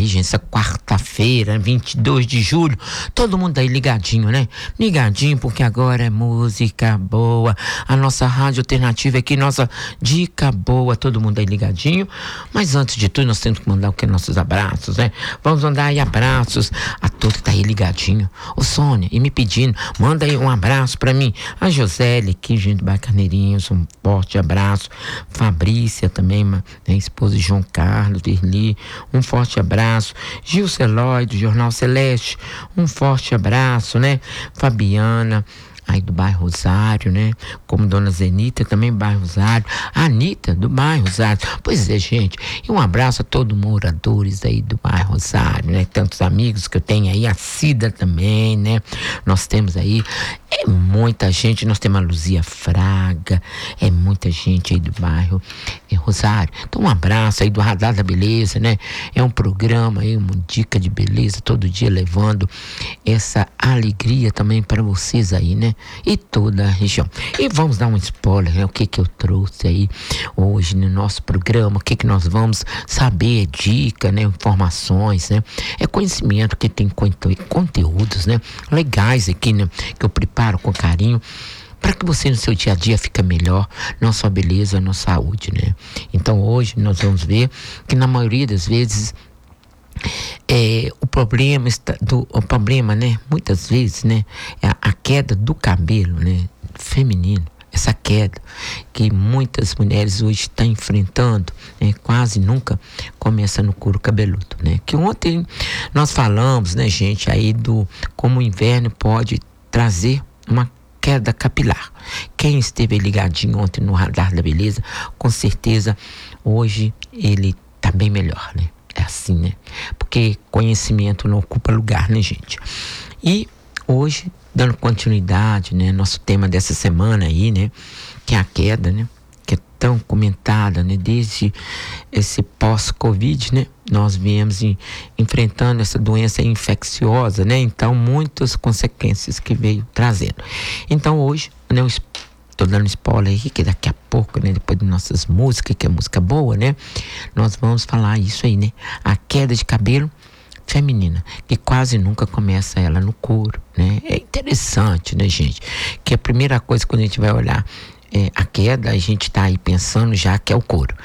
aí, gente, essa quarta-feira, 22 de julho, todo mundo aí ligadinho, né? Ligadinho, porque agora é música boa, a nossa rádio alternativa aqui, nossa dica boa, todo mundo aí ligadinho. Mas antes de tudo, nós temos que mandar o que? Nossos abraços, né? Vamos mandar aí abraços a todo que tá aí ligadinho. Ô Sônia, e me pedindo, manda aí um abraço pra mim. A Josélia aqui, gente do Bairro Carneirinhos, um forte abraço. Fabrícia também, né, esposa de João Carlos, Irli, um forte abraço. Gil Celoy, do Jornal Celeste, um forte abraço, né? Fabiana, aí do bairro Rosário, né? Como Dona Zenita, também bairro Rosário. A Anitta, do bairro Rosário. Pois é, gente. E um abraço a todos os moradores aí do bairro Rosário, né? Tantos amigos que eu tenho aí. A Cida também, né? Nós temos aí muita gente. Nós temos a Luzia Fraga. É muita gente aí do bairro Rosário. Então um abraço aí do Radar da Beleza, né? É um programa aí, uma dica de beleza, todo dia levando essa alegria também para vocês aí, né? E toda a região. E vamos dar um spoiler, né? O que eu trouxe aí hoje no nosso programa, o que nós vamos saber, dica, né? Informações, né? É conhecimento que tem conteúdos, né? Legais aqui, né? Que eu preparo com carinho para que você no seu dia a dia fique melhor, não só beleza, não saúde, né? Então hoje nós vamos ver que na maioria das vezes o problema, né? Muitas vezes, né? É a queda do cabelo, né? Feminino. Essa queda que muitas mulheres hoje estão enfrentando, né? Quase nunca começa no couro cabeludo, né? Que ontem nós falamos, né, gente, aí do como o inverno pode trazer uma queda capilar. Quem esteve ligadinho ontem no Radar da Beleza, com certeza hoje ele tá bem melhor, né? É assim, né? Porque conhecimento não ocupa lugar, né, gente? E hoje, dando continuidade, né? Nosso tema dessa semana aí, né? Que é a queda, né? Que é tão comentada, né? Desde esse pós-Covid, né? Nós viemos enfrentando essa doença infecciosa, né? Então, muitas consequências que veio trazendo. Então, hoje, né? Tô dando spoiler aí, que daqui a pouco, né, depois de nossas músicas, que é música boa, né, nós vamos falar isso aí, né, a queda de cabelo feminina, que quase nunca começa ela no couro, né, é interessante, né, gente, que a primeira coisa quando a gente vai olhar a queda, a gente tá aí pensando já que é o couro,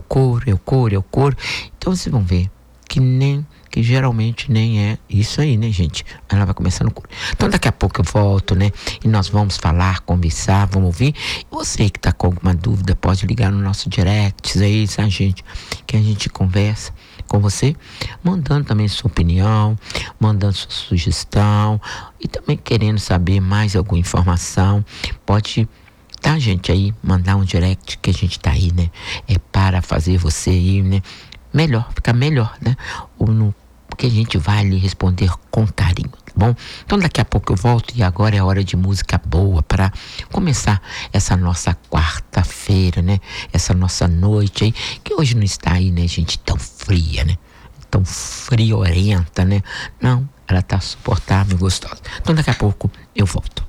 então vocês vão ver que geralmente nem é isso aí, né, gente? Ela vai começar no couro. Então daqui a pouco eu volto, né? E nós vamos falar, conversar, vamos ouvir. E você que tá com alguma dúvida, pode ligar no nosso direct aí, sabe, gente? Que a gente conversa com você, mandando também sua opinião, mandando sua sugestão e também querendo saber mais alguma informação, pode, tá, gente, aí, mandar um direct que a gente tá aí, né? É para fazer você aí, né? Melhor, ficar melhor, né? Porque a gente vai lhe responder com carinho, tá bom? Então daqui a pouco eu volto e agora é hora de música boa para começar essa nossa quarta-feira, né? Essa nossa noite aí, que hoje não está aí, né, gente, tão fria, né? Tão friorenta, né? Não, ela tá suportável e gostosa. Então daqui a pouco eu volto.